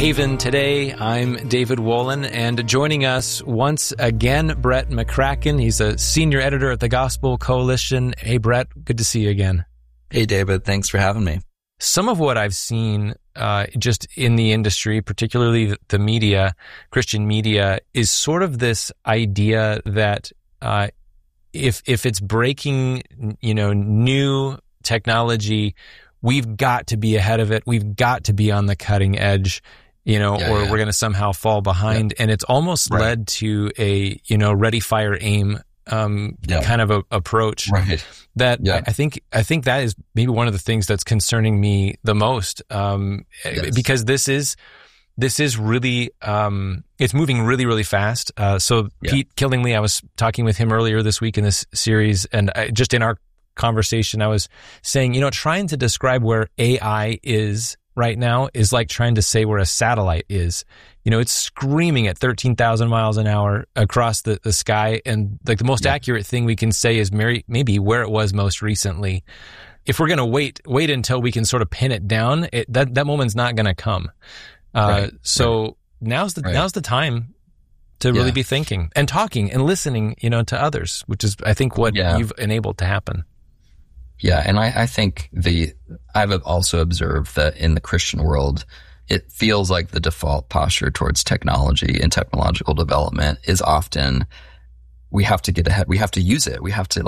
Haven today. I'm David Wolin, and joining us once again, Brett McCracken. He's a senior editor at the Gospel Coalition. Hey, Brett, good to see you again. Hey, David. Thanks for having me. Some of what I've seen just in the industry, particularly the media, Christian media, is sort of this idea that if it's breaking, new technology, we've got to be ahead of it. We've got to be on the cutting edge, or we're going to somehow fall behind. And it's almost led to a, ready, fire, aim kind of a approach that I think that is maybe one of the things that's concerning me the most, because this is really, it's moving really, really fast. Pete Killingly, I was talking with him earlier this week in this series, and just in our conversation, I was saying, trying to describe where AI is right now is like trying to say where a satellite is. It's screaming at 13,000 miles an hour across the sky. And like the most accurate thing we can say is maybe where it was most recently. If we're going to wait until we can sort of pin it down, that moment's not going to come. Now's the time to really be thinking and talking and listening, to others, which is, I think, what you've enabled to happen. Yeah, and I think I've also observed that in the Christian world, it feels like the default posture towards technology and technological development is often we have to get ahead. We have to use it. We have to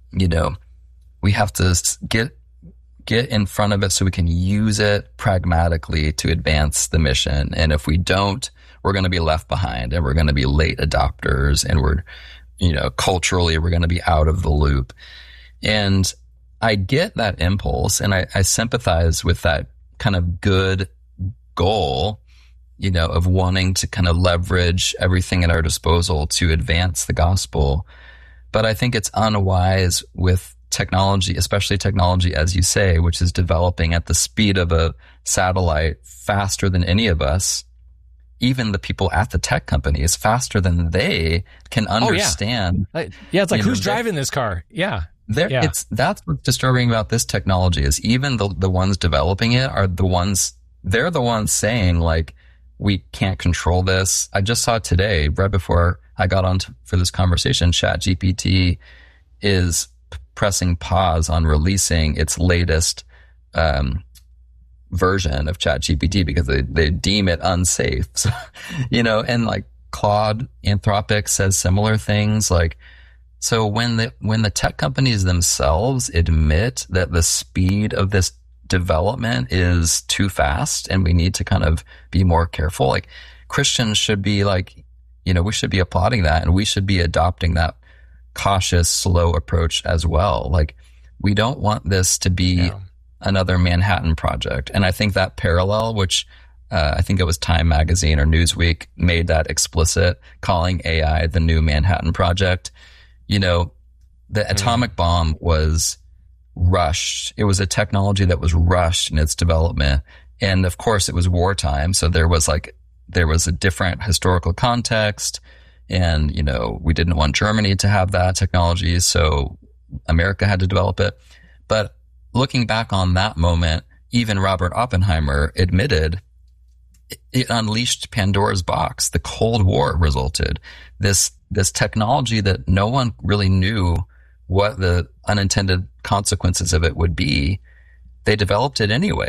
we have to get in front of it so we can use it pragmatically to advance the mission. And if we don't, we're going to be left behind and we're going to be late adopters and we're, culturally, we're going to be out of the loop. And I get that impulse and I sympathize with that kind of good goal, of wanting to kind of leverage everything at our disposal to advance the gospel. But I think it's unwise with technology, especially technology, as you say, which is developing at the speed of a satellite faster than any of us, even the people at the tech companies, faster than they can understand. It's like, who's driving this car? Yeah. That's what's disturbing about this technology is even the ones developing it they're the ones saying like, we can't control this. I just saw today, right before I got on for this conversation, ChatGPT is pressing pause on releasing its latest version of ChatGPT because they deem it unsafe. So, and like Claude, Anthropic says similar things. Like, so when the tech companies themselves admit that the speed of this development is too fast and we need to kind of be more careful, like Christians should be like, we should be applauding that and we should be adopting that cautious, slow approach as well. Like, we don't want this to be another Manhattan Project. And I think that parallel, which I think it was Time Magazine or Newsweek made that explicit, calling AI the new Manhattan Project. The atomic bomb was rushed. It was a technology that was rushed in its development. And of course it was wartime. So there was a different historical context. And, we didn't want Germany to have that technology. So America had to develop it. But looking back on that moment, even Robert Oppenheimer admitted it unleashed Pandora's box. The Cold War resulted. This technology that no one really knew what the unintended consequences of it would be, they developed it anyway.